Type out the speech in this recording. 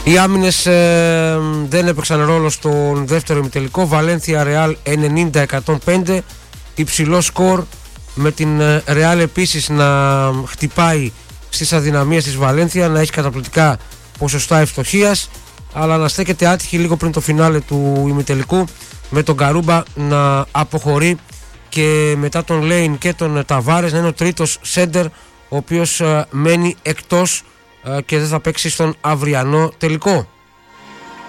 Οι άμυνες δεν έπαιξαν ρόλο στον δεύτερο ημιτελικό. Βαλένθια Ρεάλ 90-105, υψηλό σκορ, με την Ρεάλ επίσης να χτυπάει στις αδυναμίες της Βαλένθια, να έχει καταπληκτικά ποσοστά ευστοχίας, αλλά να στέκεται άτυχη λίγο πριν το φινάλε του ημιτελικού, με τον Καρούμπα να αποχωρεί και μετά τον Λέιν και τον Ταβάρες να είναι ο τρίτος σέντερ, ο οποίος μένει εκτός και δεν θα παίξει στον αυριανό τελικό.